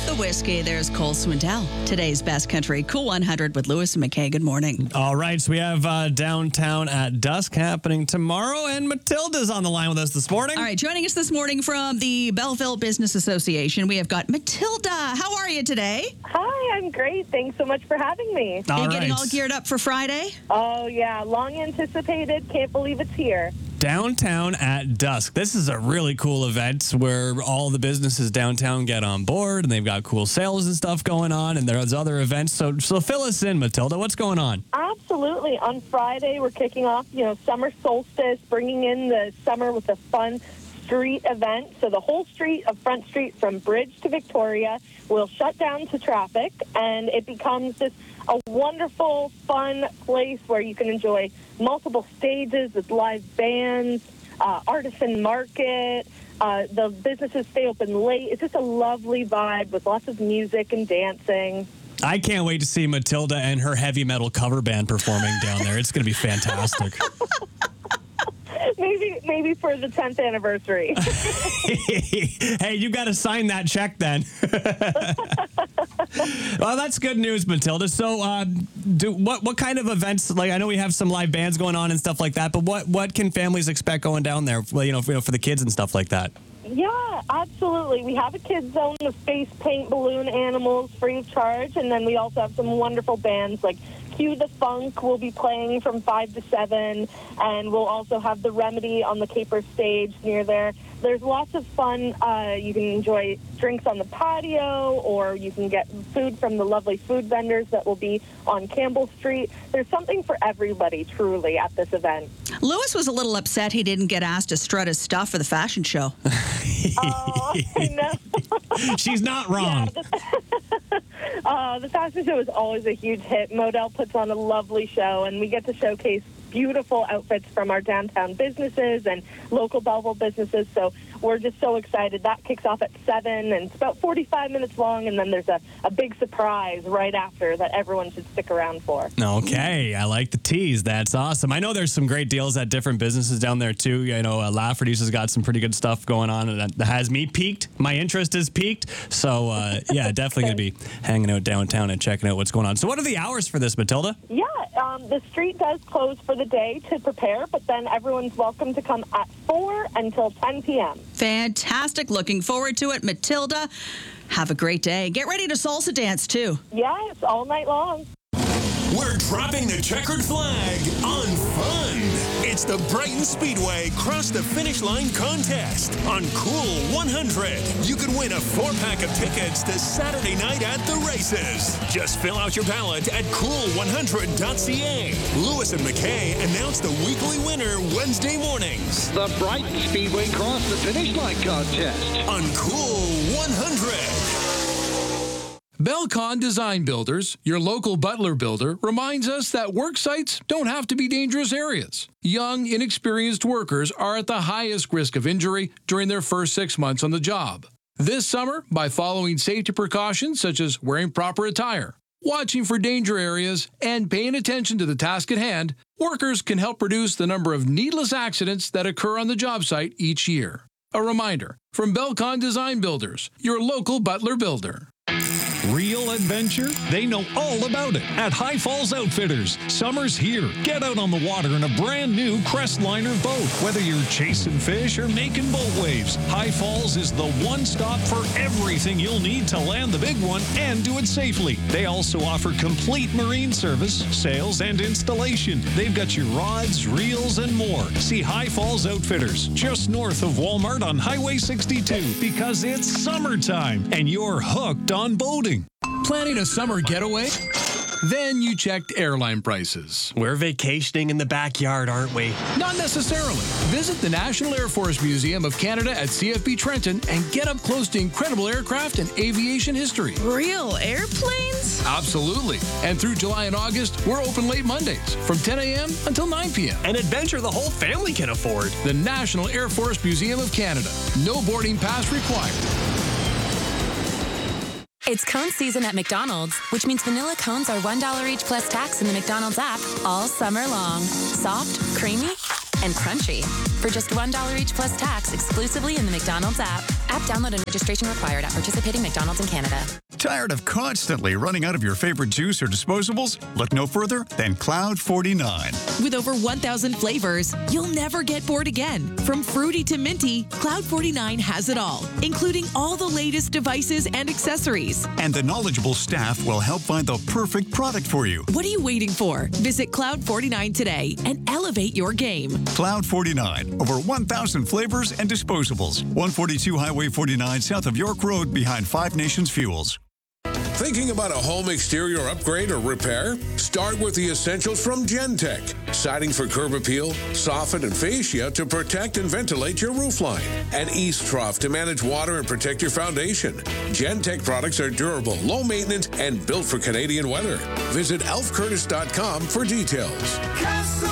the whiskey, there's Cole Swindell. Today's Best Country Cool 100 with Lewis and McKay. Good morning. All right, so we have Downtown at Dusk happening tomorrow, and Matilda's on the line with us this morning. All right, joining us this morning from the Belleville Business Association, we have got Matilda. How are you today? Hi, I'm great. Thanks so much for having me. Are you getting all geared up for Friday? Oh, yeah. Long anticipated. Can't believe it's here. Downtown at Dusk. This is a really cool event where all the businesses downtown get on board, and they've got cool sales and stuff going on, and there's other events. So fill us in, Matilda. What's going on? Absolutely. On Friday, we're kicking off, summer solstice, bringing in the summer with a fun street event. So the whole street of Front Street from Bridge to Victoria will shut down to traffic, and it becomes just a wonderful, fun place where you can enjoy multiple stages with live bands, artisan market. The businesses stay open late. It's just a lovely vibe with lots of music and dancing. I can't wait to see Matilda and her heavy metal cover band performing down there. It's going to be fantastic. Maybe for the 10th anniversary. Hey, you got to sign that check then. Well, that's good news, Matilda. So, what kind of events? Like, I know we have some live bands going on and stuff like that, but what can families expect going down there? Well, for the kids and stuff like that. Yeah, absolutely. We have a kids zone with face paint, balloon animals, free of charge, and then we also have some wonderful bands like Cue the Funk will be playing from 5 to 7, and we'll also have the Remedy on the Caper stage near there. There's lots of fun. You can enjoy drinks on the patio, or you can get food from the lovely food vendors that will be on Campbell Street. There's something for everybody, truly, at this event. Lewis was a little upset he didn't get asked to strut his stuff for the fashion show. Oh, I know. She's not wrong. The fashion show is always a huge hit. Model puts on a lovely show, and we get to showcase beautiful outfits from our downtown businesses and local Belleville businesses. So we're just so excited. That kicks off at 7, and it's about 45 minutes long, and then there's a big surprise right after that everyone should stick around for. Okay, I like the tease. That's awesome. I know there's some great deals at different businesses down there, too. Lafferty's has got some pretty good stuff going on, and that has me piqued. My interest is piqued. So, yeah, definitely going to be hanging out downtown and checking out what's going on. So what are the hours for this, Matilda? Yeah, the street does close for the day to prepare, but then everyone's welcome to come at 4 until 10 p.m. Fantastic. Looking forward to it. Matilda, have a great day. Get ready to salsa dance, too. Yes, all night long. We're dropping the checkered flag on fun. It's the Brighton Speedway Cross the Finish Line contest on Cool 100. You could win a 4-pack of tickets to Saturday night at the races. Just fill out your ballot at cool100.ca. Lewis and McKay announce the weekly winner Wednesday mornings. The Brighton Speedway Cross the Finish Line contest on Cool 100. Belcon Design Builders, your local Butler builder, reminds us that work sites don't have to be dangerous areas. Young, inexperienced workers are at the highest risk of injury during their first 6 months on the job. This summer, by following safety precautions such as wearing proper attire, watching for danger areas, and paying attention to the task at hand, workers can help reduce the number of needless accidents that occur on the job site each year. A reminder from Belcon Design Builders, your local Butler builder. Real adventure? They know all about it at High Falls Outfitters. Summer's here. Get out on the water in a brand new Crestliner boat. Whether you're chasing fish or making boat waves, High Falls is the one stop for everything you'll need to land the big one and do it safely. They also offer complete marine service, sales, and installation. They've got your rods, reels, and more. See High Falls Outfitters just north of Walmart on Highway 62 because it's summertime and you're hooked on boating. Planning a summer getaway? Then you checked airline prices. We're vacationing in the backyard, aren't we? Not necessarily. Visit the National Air Force Museum of Canada at CFB Trenton and get up close to incredible aircraft and aviation history. Real airplanes? Absolutely. And through July and August, we're open late Mondays from 10 a.m. until 9 p.m. An adventure the whole family can afford. The National Air Force Museum of Canada. No boarding pass required. It's cone season at McDonald's, which means vanilla cones are $1 each plus tax in the McDonald's app all summer long. Soft, creamy, and crunchy. For just $1 each plus tax exclusively in the McDonald's app. App download and registration required at participating McDonald's in Canada. Tired of constantly running out of your favorite juice or disposables? Look no further than Cloud 49. With over 1,000 flavors, you'll never get bored again. From fruity to minty, Cloud 49 has it all, including all the latest devices and accessories. And the knowledgeable staff will help find the perfect product for you. What are you waiting for? Visit Cloud 49 today and elevate your game. Cloud 49. Over 1,000 flavors and disposables. 142 Highway 49 south of York Road behind Five Nations Fuels. Thinking about a home exterior upgrade or repair? Start with the essentials from Gentech. Siding for curb appeal, soffit and fascia to protect and ventilate your roofline. An east trough to manage water and protect your foundation. Gentech products are durable, low maintenance, and built for Canadian weather. Visit elfcurtis.com for details.